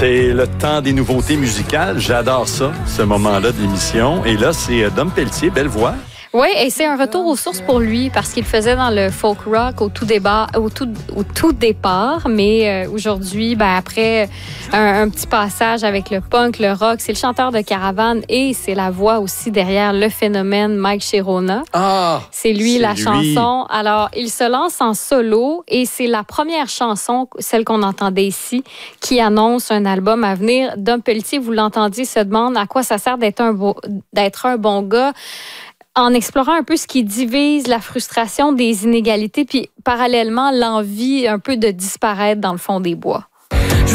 C'est le temps des nouveautés musicales. J'adore ça, ce moment-là de l'émission. Et là, c'est Dom Pelletier, belle voix. Oui, et c'est un retour aux sources pour lui parce qu'il faisait dans le folk rock au tout départ. Mais aujourd'hui, après un petit passage avec le punk, le rock, c'est le chanteur de Caravane et c'est la voix aussi derrière le phénomène Mike Chirona. Ah! C'est lui la chanson. Alors, il se lance en solo et c'est la première chanson, celle qu'on entendait ici, qui annonce un album à venir. Dom Pelletier, vous l'entendiez, se demande à quoi ça sert d'être un bon gars, en explorant un peu ce qui divise, la frustration des inégalités, puis parallèlement l'envie un peu de disparaître dans le fond des bois.